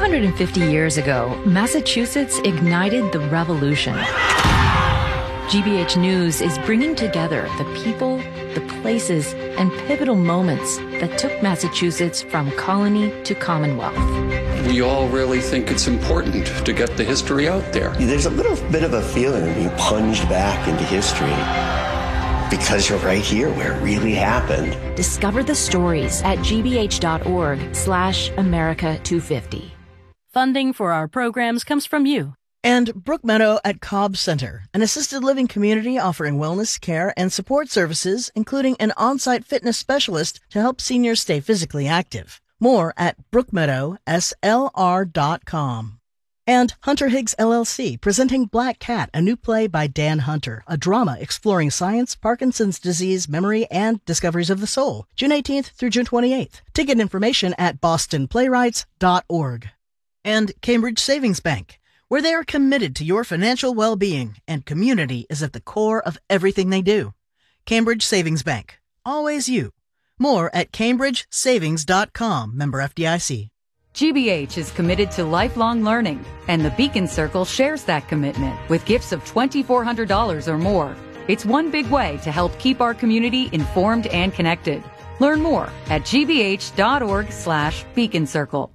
250 years ago, Massachusetts ignited the revolution. GBH News is bringing together the people, the places, and pivotal moments that took Massachusetts from colony to Commonwealth. We all really think it's important to get the history out there. There's a little bit of a feeling of being plunged back into history because you're right here where it really happened. Discover the stories at gbh.org/America250. Funding for our programs comes from you. And Brook Meadow at Cobb Center, an assisted living community offering wellness care and support services, including an on-site fitness specialist to help seniors stay physically active. More at brookmeadowslr.com. And Hunter Higgs LLC, presenting Black Cat, a new play by Dan Hunter, a drama exploring science, Parkinson's disease, memory, and discoveries of the soul. June 18th through June 28th. Ticket information at bostonplaywrights.org. And Cambridge Savings Bank, where they are committed to your financial well-being, and community is at the core of everything they do. Cambridge Savings Bank. Always you. More at cambridgesavings.com, member FDIC. GBH is committed to lifelong learning, and the Beacon Circle shares that commitment with gifts of $2,400 or more. It's one big way to help keep our community informed and connected. Learn more at gbh.org/Beacon Circle.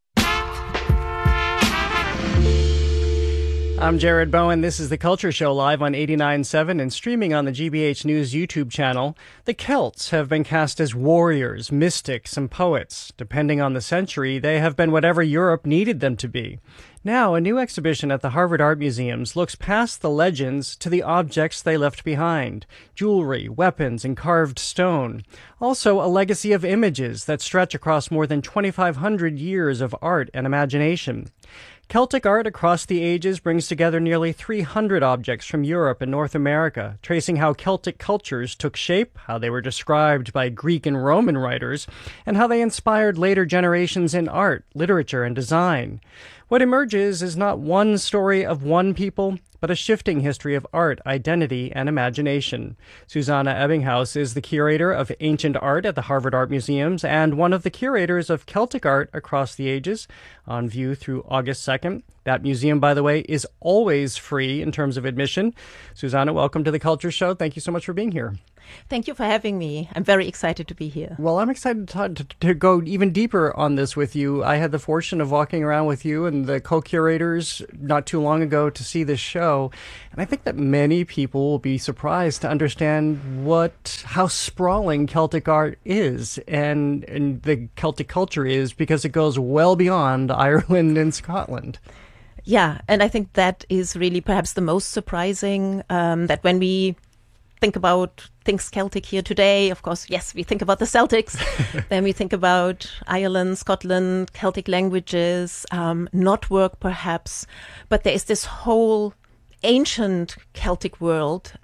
I'm Jared Bowen. This is The Culture Show, live on 89.7 and streaming on the GBH News YouTube channel. The Celts have been cast as warriors, mystics, and poets. Depending on the century, they have been whatever Europe needed them to be. Now, a new exhibition at the Harvard Art Museums looks past the legends to the objects they left behind. Jewelry, weapons, and carved stone. Also, a legacy of images that stretch across more than 2,500 years of art and imagination. Celtic art across the ages brings together nearly 300 objects from Europe and North America, tracing how Celtic cultures took shape, how they were described by Greek and Roman writers, and how they inspired later generations in art, literature, and design. What emerges is not one story of one people, but a shifting history of art, identity, and imagination. Susanna Ebbinghaus is the curator of ancient art at the Harvard Art Museums and one of the curators of Celtic art across the ages, on view through August 2nd. That museum, by the way, is always free in terms of admission. Susanna, welcome to The Culture Show. Thank you so much for being here. Thank you for having me. I'm very excited to be here. Well, I'm excited to go even deeper on this with you. I had the fortune of walking around with you and the co-curators not too long ago to see this show. And I think that many people will be surprised to understand how sprawling Celtic art is and the Celtic culture is, because it goes well beyond Ireland and Scotland. Yeah, and I think that is really perhaps the most surprising, that when we think about things Celtic here today, of course, yes, we think about the Celtics. Then we think about Ireland, Scotland, Celtic languages, knotwork perhaps. But there is this whole ancient Celtic world,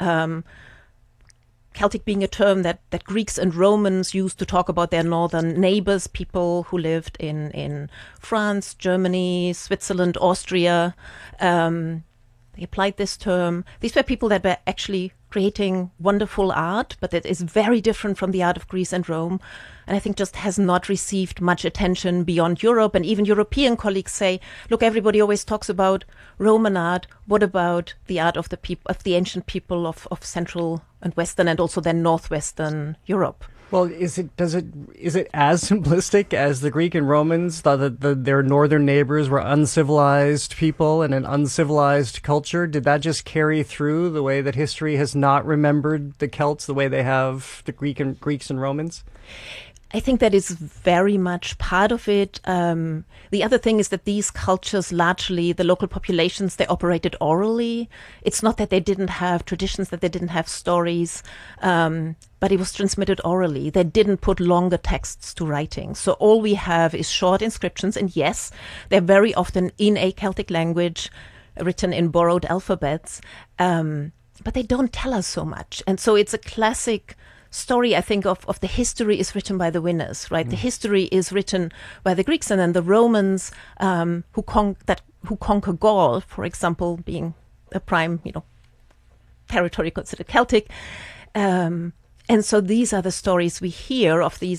Celtic being a term that Greeks and Romans used to talk about their northern neighbors, people who lived in France, Germany, Switzerland, Austria. They applied this term. These were people that were actually creating wonderful art, but it is very different from the art of Greece and Rome. And I think just has not received much attention beyond Europe. And even European colleagues say, look, everybody always talks about Roman art. What about the art of the ancient people of Central and Western and also then Northwestern Europe? Well, is it as simplistic as the Greek and Romans thought that their northern neighbors were uncivilized people and an uncivilized culture? Did that just carry through the way that history has not remembered the Celts the way they have the Greeks and Romans? I think that is very much part of it. The other thing is that these cultures, largely the local populations, they operated orally. It's not that they didn't have traditions, that they didn't have stories, but it was transmitted orally. They didn't put longer texts to writing. So all we have is short inscriptions. And yes, they're very often in a Celtic language, written in borrowed alphabets, but they don't tell us so much. And so it's a classic story, I think, of the history is written by the winners, right? The history is written by the Greeks, and then the Romans who conquer Gaul, for example, being a prime, territory considered Celtic. And so these are the stories we hear of these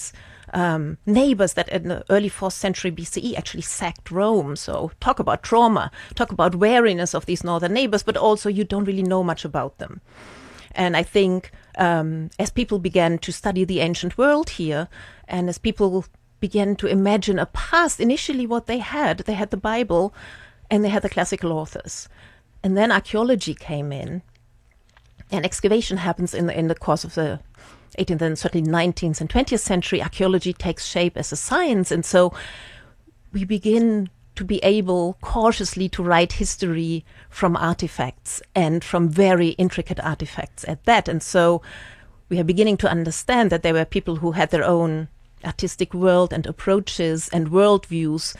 neighbors that in the early 4th century BCE actually sacked Rome. So talk about trauma, talk about wariness of these northern neighbors, but also you don't really know much about them. And I think as people began to study the ancient world here, and as people began to imagine a past, initially what they had the Bible and they had the classical authors. And then archaeology came in, and excavation happens in the course of the 18th and certainly 19th and 20th century. Archaeology takes shape as a science, and so we begin to be able cautiously to write history from artifacts and from very intricate artifacts at that. And so we are beginning to understand that there were people who had their own artistic world and approaches and worldviews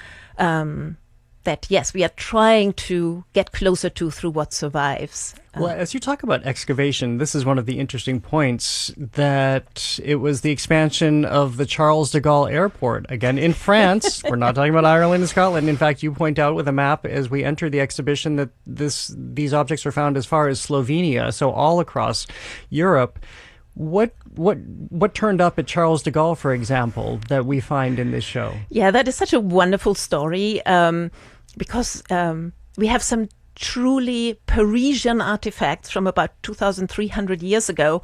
that, yes, we are trying to get closer to through what survives. Well, as you talk about excavation, this is one of the interesting points, that it was the expansion of the Charles de Gaulle Airport, again, in France. We're not talking about Ireland and Scotland. In fact, you point out with a map as we enter the exhibition that these objects are found as far as Slovenia, so all across Europe. What turned up at Charles de Gaulle, for example, that we find in this show? Yeah, that is such a wonderful story because we have some truly Parisian artifacts from about 2,300 years ago.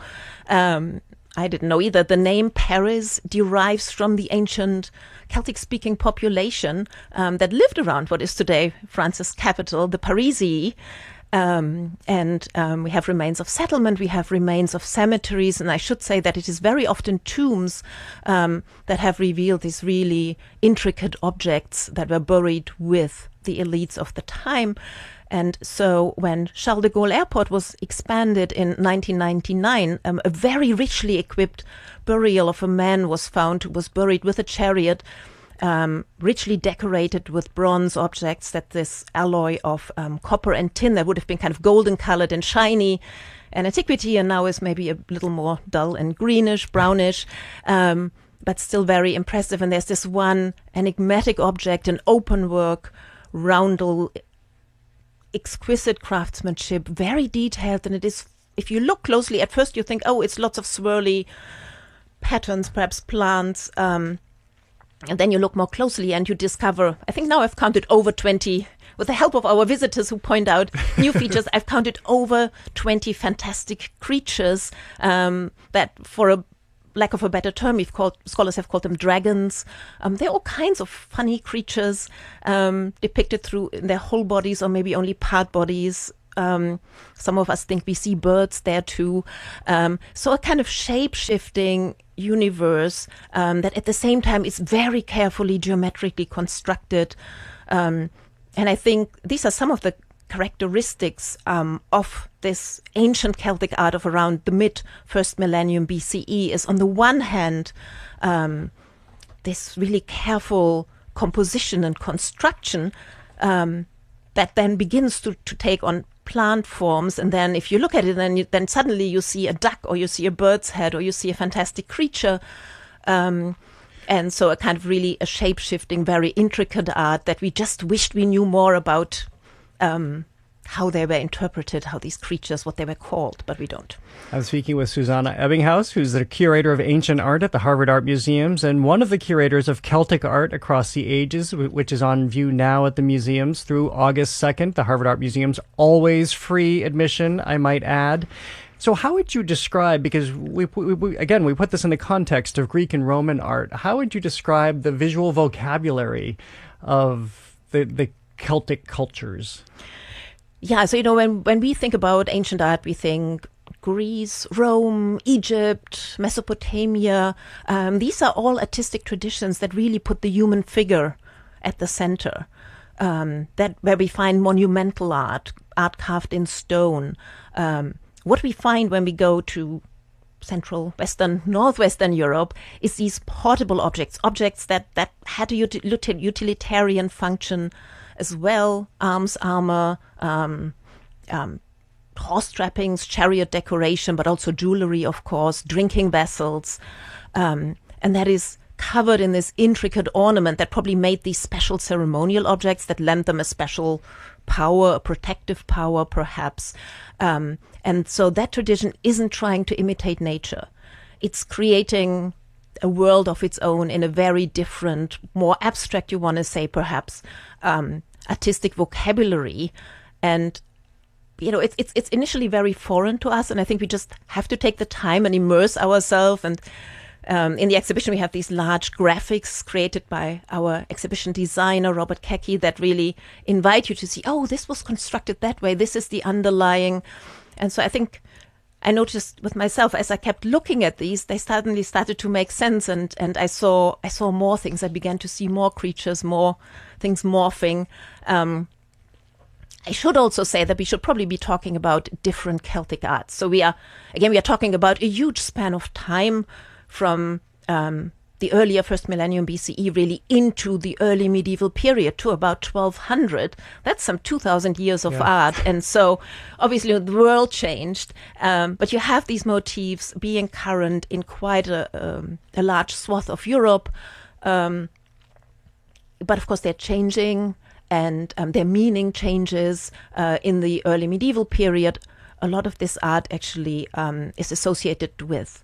I didn't know either. The name Paris derives from the ancient Celtic-speaking population that lived around what is today France's capital, the Parisii. And we have remains of settlement, we have remains of cemeteries, and I should say that it is very often tombs that have revealed these really intricate objects that were buried with the elites of the time. And so when Charles de Gaulle Airport was expanded in 1999, a very richly equipped burial of a man was found who was buried with a chariot, richly decorated with bronze objects, that this alloy of copper and tin that would have been kind of golden colored and shiny in antiquity, and now is maybe a little more dull and greenish, brownish, but still very impressive. And there's this one enigmatic object, an open work roundel, exquisite craftsmanship, very detailed, and it is, if you look closely, at first you think, oh, it's lots of swirly patterns, perhaps plants, and then you look more closely and you discover, I think now I've counted over 20, with the help of our visitors who point out new features, I've counted over 20 fantastic creatures that, for a lack of a better term, scholars have called them dragons. They're all kinds of funny creatures depicted through their whole bodies or maybe only part bodies. Some of us think we see birds there too. So a kind of shape-shifting universe that at the same time is very carefully geometrically constructed. And I think these are some of the characteristics of this ancient Celtic art of around the mid-1st millennium BCE is, on the one hand, this really careful composition and construction that then begins to take on plant forms, and then if you look at it, then suddenly you see a duck, or you see a bird's head, or you see a fantastic creature, and so a kind of really a shape-shifting, very intricate art that we just wished we knew more about how they were interpreted, how these creatures, what they were called, but we don't. I'm speaking with Susanna Ebbinghaus, who's the curator of ancient art at the Harvard Art Museums and one of the curators of Celtic art across the ages, which is on view now at the museums through August 2nd. The Harvard Art Museums, always free admission, I might add. So how would you describe, because we put this in the context of Greek and Roman art, how would you describe the visual vocabulary of the Celtic cultures? Yeah, so, when we think about ancient art, we think Greece, Rome, Egypt, Mesopotamia. These are all artistic traditions that really put the human figure at the center. That where we find monumental art carved in stone. What we find when we go to Central, Western, Northwestern Europe is these portable objects that had a utilitarian function as well, arms, armor, horse trappings, chariot decoration, but also jewelry, of course, drinking vessels. And that is covered in this intricate ornament that probably made these special ceremonial objects that lent them a special power, a protective power, perhaps. And so that tradition isn't trying to imitate nature. It's creating a world of its own in a very different, more abstract, you want to say, perhaps, artistic vocabulary. And, it's initially very foreign to us. And I think we just have to take the time and immerse ourselves. And in the exhibition, we have these large graphics created by our exhibition designer, Robert Kecke, that really invite you to see, oh, this was constructed that way. This is the underlying. And so I think I noticed with myself, as I kept looking at these, they suddenly started to make sense. And I saw more things. I began to see more creatures, more things morphing. I should also say that we should probably be talking about different Celtic arts. So we are talking about a huge span of time from the earlier first millennium BCE really into the early medieval period to about 1200. That's some 2,000 years of art. And so obviously the world changed, but you have these motifs being current in quite a large swath of Europe. But of course they're changing, and their meaning changes. In the early medieval period, a lot of this art actually is associated with,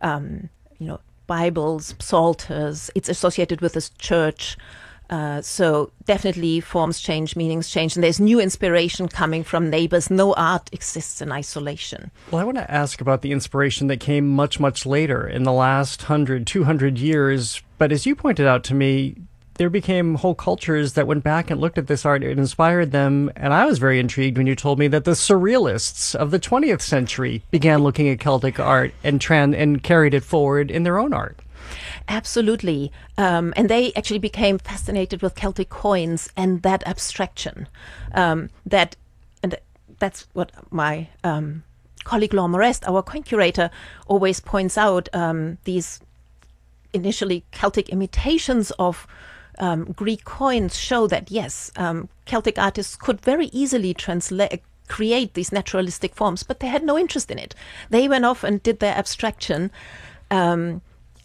Bibles, psalters. It's associated with the church. So definitely forms change, meanings change, and there's new inspiration coming from neighbors. No art exists in isolation. Well, I want to ask about the inspiration that came much, much later in the last 100, 200 years. But as you pointed out to me, there became whole cultures that went back and looked at this art. It inspired them. And I was very intrigued when you told me that the surrealists of the 20th century began looking at Celtic art and carried it forward in their own art. Absolutely. And they actually became fascinated with Celtic coins and that abstraction. And that's what my colleague Laure Morest, our coin curator, always points out. These initially Celtic imitations of Greek coins show that, yes, Celtic artists could very easily create these naturalistic forms, but they had no interest in it. They went off and did their abstraction. So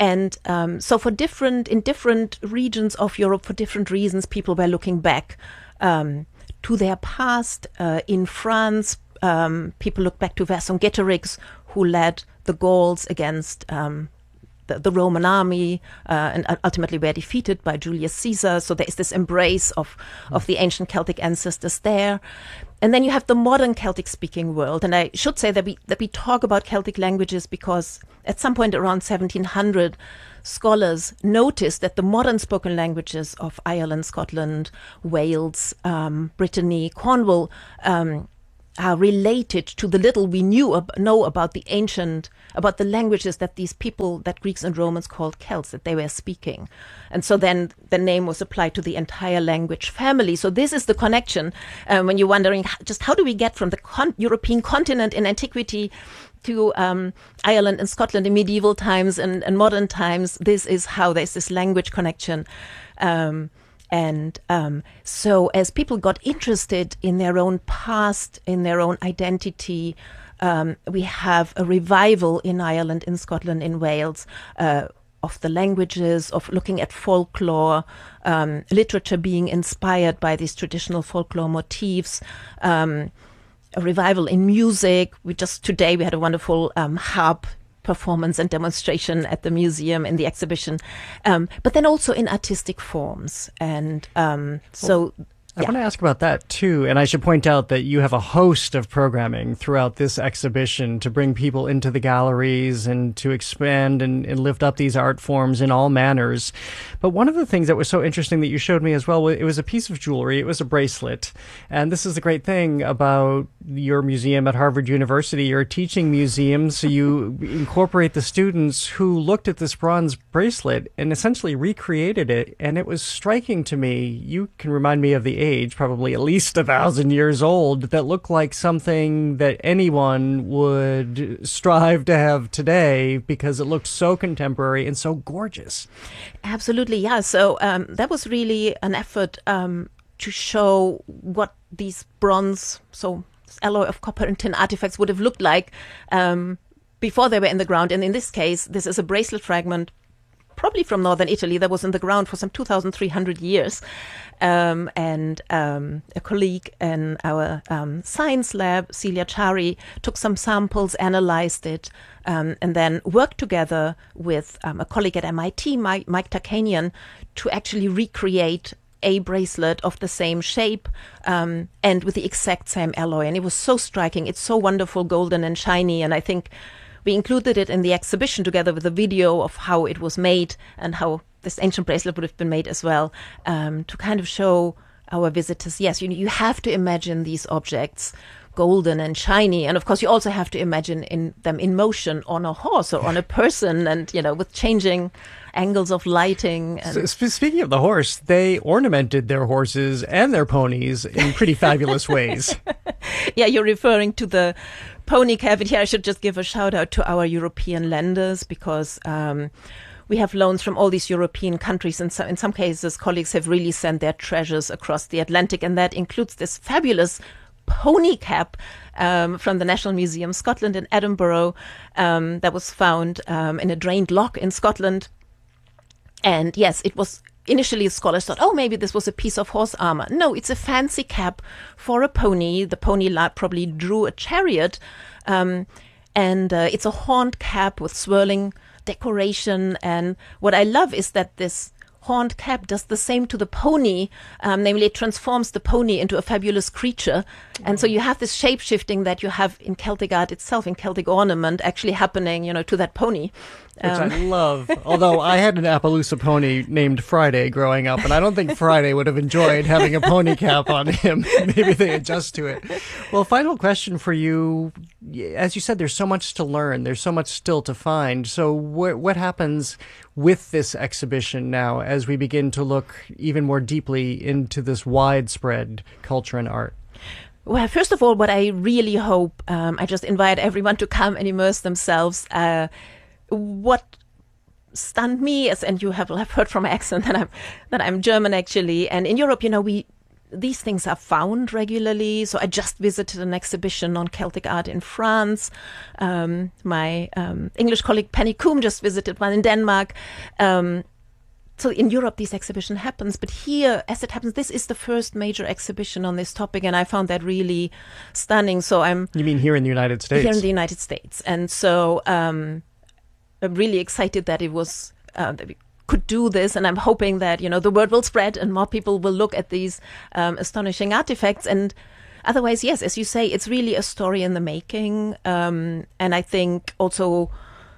in different regions of Europe, for different reasons, people were looking back to their past. In France, people look back to Vercingetorix, who led the Gauls against the Roman army, and ultimately were defeated by Julius Caesar. So there is this embrace of the ancient Celtic ancestors there. And then you have the modern Celtic-speaking world. And I should say that we talk about Celtic languages because at some point around 1700, scholars noticed that the modern spoken languages of Ireland, Scotland, Wales, Brittany, Cornwall are related to the little we know about about the languages that these people, that Greeks and Romans called Celts, that they were speaking. And so then the name was applied to the entire language family. So this is the connection when you're wondering just how do we get from the European continent in antiquity to Ireland and Scotland in medieval times and modern times. This is how there's this language connection. So as people got interested in their own past, in their own identity, we have a revival in Ireland, in Scotland, in Wales, of the languages, of looking at folklore, literature being inspired by these traditional folklore motifs, a revival in music. Today we had a wonderful harp performance and demonstration at the museum in the exhibition, but then also in artistic forms. And I want to ask about that too. And I should point out that you have a host of programming throughout this exhibition to bring people into the galleries and to expand and lift up these art forms in all manners. But one of the things that was so interesting that you showed me as well, it was a piece of jewelry. It was a bracelet. And this is the great thing about your museum at Harvard University. You're a teaching museum, so you incorporate the students who looked at this bronze bracelet and essentially recreated it. And it was striking to me. You can remind me of the age, probably at least 1,000 years old, that looked like something that anyone would strive to have today because it looked so contemporary and so gorgeous. Absolutely, yeah. So that was really an effort to show what these bronze, so alloy of copper and tin artifacts would have looked like before they were in the ground. And in this case, this is a bracelet fragment probably from northern Italy, that was in the ground for some 2,300 years. And a colleague in our science lab, Celia Chari, took some samples, analyzed it, and then worked together with a colleague at MIT, Mike Tarkanian, to actually recreate a bracelet of the same shape and with the exact same alloy. And it was so striking. It's so wonderful, golden and shiny. And I think we included it in the exhibition together with a video of how it was made and how this ancient bracelet would have been made as well, to kind of show our visitors, yes, you have to imagine these objects golden and shiny. And of course, you also have to imagine them in motion on a horse or on a person and, with changing angles of lighting. And so, speaking of the horse, they ornamented their horses and their ponies in pretty fabulous ways. Yeah, you're referring to the pony cap. Here I should just give a shout out to our European lenders because we have loans from all these European countries. And so in some cases, colleagues have really sent their treasures across the Atlantic. And that includes this fabulous pony cap from the National Museum Scotland in Edinburgh that was found in a drained loch in Scotland. And yes, it was initially scholars thought, oh, maybe this was a piece of horse armor. No, it's a fancy cap for a pony. The pony probably drew a chariot. And it's a horned cap with swirling decoration. And what I love is that this horned cap does the same to the pony, namely it transforms the pony into a fabulous creature. And so you have this shape-shifting that you have in Celtic art itself, in Celtic ornament, actually happening, to that pony. Which I love. Although I had an Appaloosa pony named Friday growing up, and I don't think Friday would have enjoyed having a pony cap on him. Maybe they adjust to it. Well, final question for you. As you said, there's so much to learn. There's so much still to find. So what happens with this exhibition now as we begin to look even more deeply into this widespread culture and art? Well, first of all, what I really hope, I just invite everyone to come and immerse themselves. What stunned me is, and you have heard from my accent that I'm German actually, and in Europe, these things are found regularly. So I just visited an exhibition on Celtic art in France. My English colleague Penny Coombe just visited one in Denmark. So in Europe, this exhibition happens, but here, as it happens, this is the first major exhibition on this topic, and I found that really stunning. So You mean here in the United States? Here in the United States, and so I'm really excited that it was that we could do this, and I'm hoping that the word will spread and more people will look at these astonishing artifacts. And otherwise, yes, as you say, it's really a story in the making, and I think also.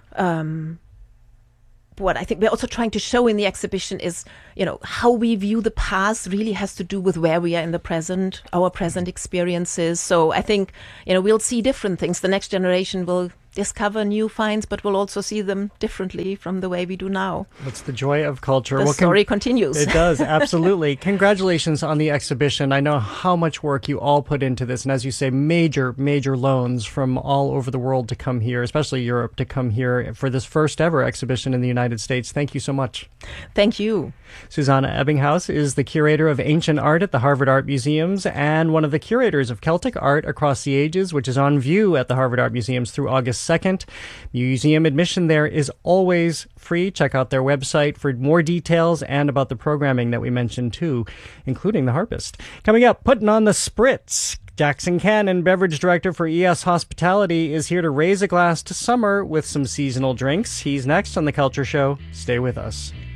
What I think we're also trying to show in the exhibition is, how we view the past really has to do with where we are in the present, our present experiences. So I think, we'll see different things. The next generation will discover new finds, but we'll also see them differently from the way we do now. That's the joy of culture. The story continues. It does, absolutely. Congratulations on the exhibition. I know how much work you all put into this. And as you say, major, major loans from all over the world to come here, especially Europe, to come here for this first ever exhibition in the United States. Thank you so much. Thank you. Susanna Ebbinghaus is the curator of ancient art at the Harvard Art Museums and one of the curators of Celtic art across the ages, which is on view at the Harvard Art Museums through August 2nd. Museum admission there is always free. Check out their website for more details and about the programming that we mentioned too, including the harpist. Coming up, putting on the spritz. Jackson Cannon, beverage director for ES Hospitality, is here to raise a glass to summer with some seasonal drinks. He's next on The Culture Show. Stay with us.